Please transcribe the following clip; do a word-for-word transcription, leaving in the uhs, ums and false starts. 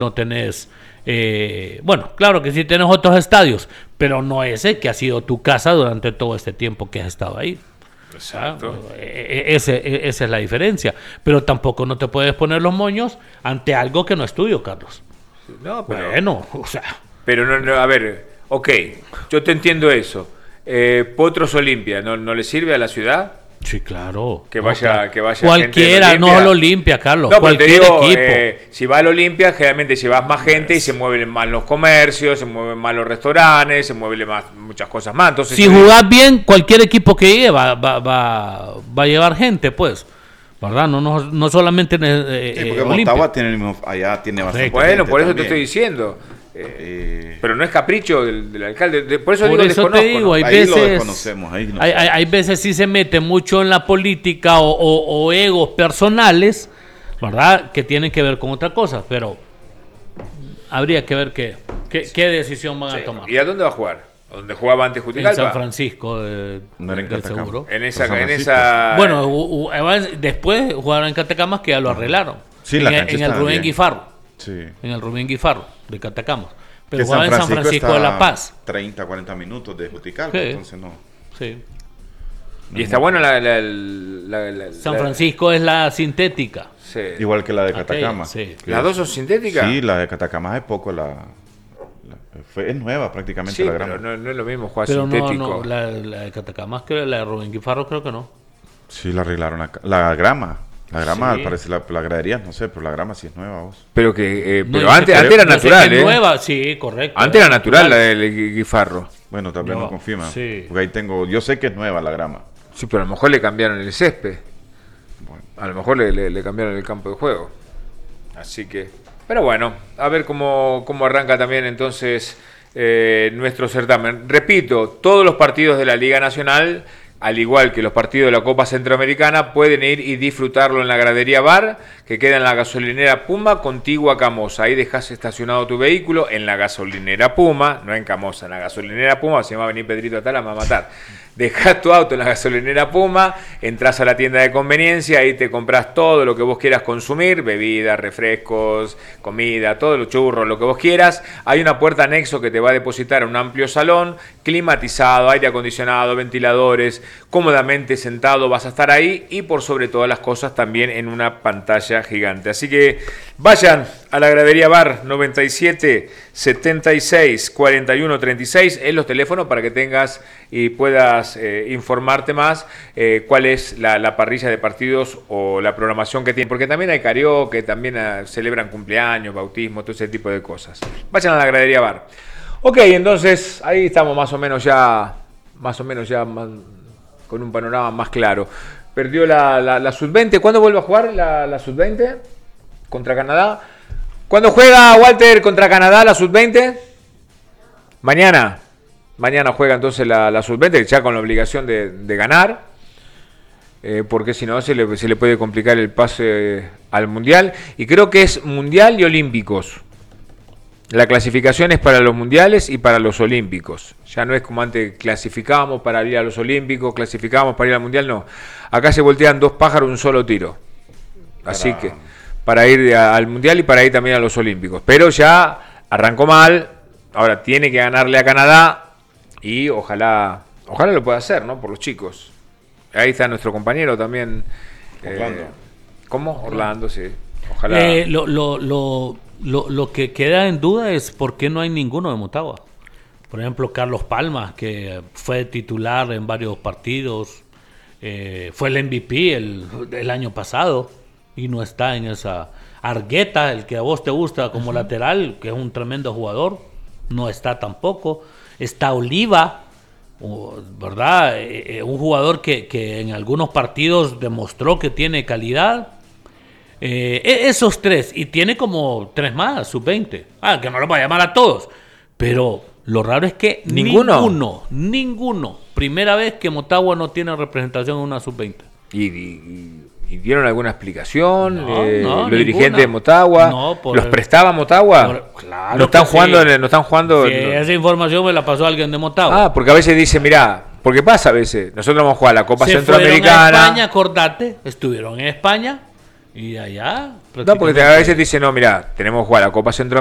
no tenés, eh, bueno, claro que sí tenés otros estadios, pero no ese que ha sido tu casa durante todo este tiempo que has estado ahí. Exacto. Ah, ese, esa es la diferencia. Pero tampoco no te puedes poner los moños ante algo que no es tuyo, Carlos. No, pero, bueno, o sea. Pero no, no, a ver, ok, yo te entiendo eso. Eh, Potros Olimpia, ¿no, ¿no le sirve a la ciudad? Sí, claro. Que vaya, claro. que vaya cualquiera, gente no al Olimpia, Carlos. No, cualquier digo, equipo. Eh, si va al Olimpia, generalmente llevas más gente y se mueven más los comercios, se mueven más los restaurantes, se mueven más muchas cosas más. Entonces, si jugás bien, cualquier equipo que llegue va, va, va, va a llevar gente, pues. ¿Verdad? No, no, no solamente en eh, sí, porque Olimpia. Motagua tiene el mismo, allá tiene bastante bueno, gente por eso también. te estoy diciendo. Eh, eh, pero no es capricho del, del alcalde. De, por eso por digo eso desconozco, te digo, ¿no? hay ahí veces, lo desconocemos. Ahí no hay, hay, hay veces sí se mete mucho en la política o, o, o egos personales, ¿verdad? Que tienen que ver con otra cosa, pero habría que ver qué, qué, qué decisión van Sí. a tomar. ¿Y a dónde va a jugar? ¿Dónde jugaba antes Juticalpa? En San Francisco, de, No era en del Catacama. seguro. En esa, San en Francisco. esa. Bueno, u, u, después jugaron en Catacamas que ya lo arreglaron. Sí, en, la el, cancha en el está Rubén bien. Guifarro. Sí. En el Rubén Guifarro de Catacamas. Pero Que jugaba en San Francisco de La Paz. treinta, cuarenta minutos de Juticalpa, Sí. entonces no. Sí. Y está buena la, la, la, la- San la- Francisco es la sintética. Sí. Igual que la de Aquella, Catacama. sí. Que- ¿Las dos son sintéticas? Sí, la de Catacama hace poco la, la- fue, es nueva prácticamente Sí, la pero grama. no, no es lo mismo jugar Pero no, sintético. no, la, la de Catacamas, creo, la de Rubén Guifarro creo que no. Sí, la arreglaron acá. La grama. La grama, Sí. al parecer, la, la gradería, no sé, pero la grama sí es nueva, vos. Pero que eh, No, pero yo sé antes, que- antes era yo sé natural, que ¿eh? nueva, sí, correcto. Antes era natural la del Gui- Guifarro. Bueno, tal vez No, no confirma. sí. Porque ahí tengo, yo sé que es nueva la grama. Sí, pero a lo mejor le cambiaron el césped. Bueno, A lo mejor le, le- le cambiaron el campo de juego. Así que. Pero bueno, a ver cómo, cómo arranca también entonces eh, nuestro certamen. Repito, todos los partidos de la Liga Nacional, al igual que los partidos de la Copa Centroamericana, pueden ir y disfrutarlo en la gradería bar, que queda en la gasolinera Puma, contigua a Camosa. Ahí dejas estacionado tu vehículo en la gasolinera Puma, no en Camosa, en la gasolinera Puma, si me va a venir Pedrito Atala, me va a matar. Dejás tu auto en la gasolinera Puma, entras a la tienda de conveniencia, ahí te compras todo lo que vos quieras consumir, bebidas, refrescos, comida, todo lo churros, lo que vos quieras. Hay una puerta anexo que te va a depositar en un amplio salón, climatizado, aire acondicionado, ventiladores, cómodamente sentado vas a estar ahí y por sobre todas las cosas también en una pantalla gigante. Así que vayan a la gradería bar noventa y siete, setenta y seis, cuarenta y uno, treinta y seis en los teléfonos para que tengas y puedas eh, informarte más eh, cuál es la, la parrilla de partidos o la programación que tienen, porque también hay karaoke, también eh, celebran cumpleaños, bautismo, todo ese tipo de cosas. Vayan a la gradería bar. Ok, entonces ahí estamos más o menos ya, más o menos ya más, con un panorama más claro. Perdió la, la, la sub veinte. ¿Cuándo vuelve a jugar la, la sub veinte? Contra Canadá. ¿Cuándo juega Walter contra Canadá la sub veinte? Mañana. Mañana juega entonces la, la sub veinte, ya con la obligación de, de ganar. Eh, porque si no se le, se le puede complicar el pase al Mundial. Y creo que es Mundial y Olímpicos. La clasificación es para los mundiales y para los olímpicos. Ya no es como antes clasificábamos para ir a los olímpicos, clasificábamos para ir al mundial, no. Acá se voltean dos pájaros un solo tiro. Así Para- que para ir a- al mundial y para ir también a los olímpicos. Pero ya arrancó mal, ahora tiene que ganarle a Canadá y ojalá, ojalá lo pueda hacer, ¿no? Por los chicos. Ahí está nuestro compañero también. Orlando. Eh, ¿Cómo? Orlando, sí. Ojalá. Eh, lo, lo, lo, lo, lo que queda en duda es por qué no hay ninguno de Motagua. Por ejemplo, Carlos Palma, que fue titular en varios partidos, eh, fue el M V P el, el año pasado y no está en esa. Argueta, el que a vos te gusta como uh-huh. lateral, que es un tremendo jugador, no está tampoco. Está Oliva, ¿verdad? Eh, eh, un jugador que, que en algunos partidos demostró que tiene calidad. Eh, esos tres, y tiene como tres más, sub veinte. Ah, que no los va a llamar a todos. Pero lo raro es que ninguno, ninguno, ninguno. Primera vez que Motagua no tiene representación en una sub veinte. Y, y, y dieron alguna explicación, No, eh, no, los ninguna. dirigentes de Motagua, No, por los el- prestaba Motagua. por- claro no están que jugando, sí. en- no están jugando. Sí, no- esa información me la pasó alguien de Motagua. Ah, porque a veces dice, mirá, porque pasa a veces, nosotros vamos a jugar la Copa Se fueron a Centroamericana. España, acordate, estuvieron en España Y allá... No, porque a veces dicen, no, mira, tenemos que jugar la Copa Centro